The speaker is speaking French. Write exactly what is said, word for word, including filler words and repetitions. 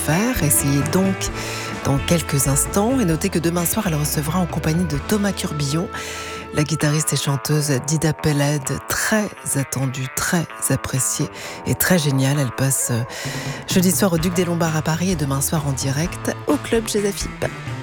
fr. Essayez donc dans quelques instants et notez que demain soir, elle recevra en compagnie de Thomas Curbillon, la guitariste et chanteuse d'Ida Peled, très attendue, très appréciée et très géniale. Elle passe jeudi soir au Duc des Lombards à Paris et demain soir en direct au Club Jazz Afip.